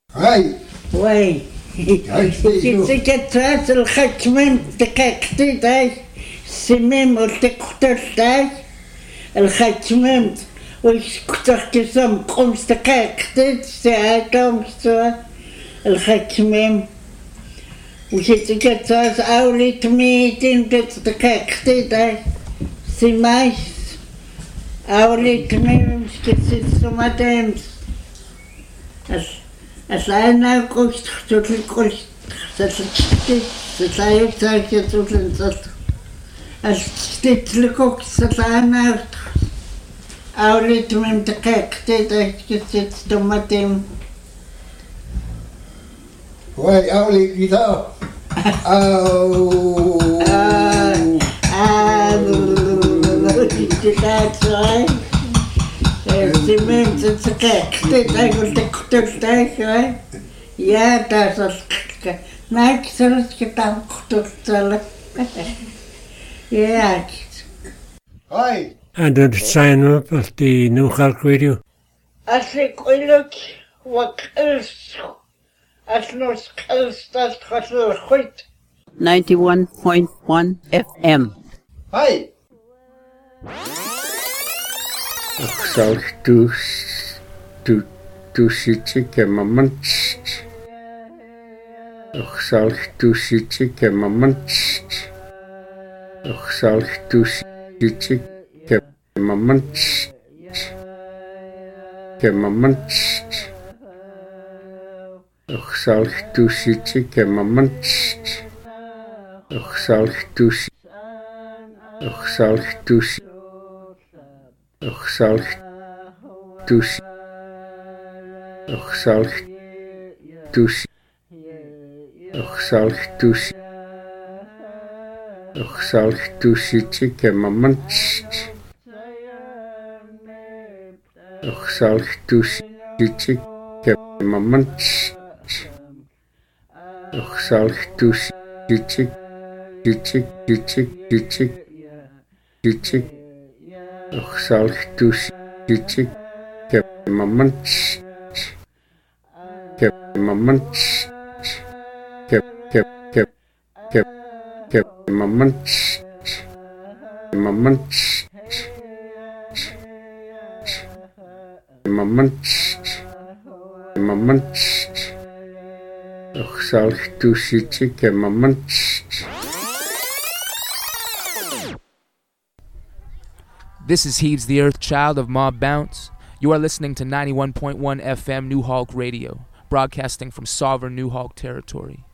هاي وي تكتات الختمم تكاكتي داي سميم والتكتل داي الختمم وش كتر كسم قمس تكاكتي ساعتهم سوا الختمم وش تكتات أولي تميتين تكاكتي داي سمايس أولي تميم شكتي سماتيمس أنا قلت قلت ستلاقي تاكي تولنزل أستتلقوك ستلانا أوليت من دقيقتي تاكي ستمتم واي أولي كده Simon tsekte tagul tekutultai ja tasastka näikselskitam kututsala ja هاي And the sign up of the New Hulk Radio. asikuiluk wakels asnos kelstas khasul khut 91.1 FM. هاي Oxaltusichike mamanch. Oxaltusichike mamanch. Oxaltusichike mamanch. Mamanch. Oxaltusichike mamanch. Oxaltusi. Oxaltusi. Oxaltusi. Oxaltusi. Oxaltusi. Oxaltusichike mamanch. Oxaltusichike mamanch. Oxaltusichike Oxaltusichike mamanch. Mamanch. Mamanch. Mamanch. Mamanch. Mamanch. Oxaltusichike mamanch. This is Heaves the Earth Child of Mob Bounce. You are listening to 91.1 FM New Hulk Radio, broadcasting from sovereign New Hulk territory.